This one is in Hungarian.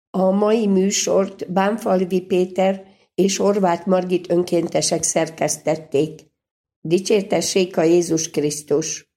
A mai műsort Bánfalvi Péter és Horváth Margit önkéntesek szerkesztették. Dicsértessék a Jézus Krisztus!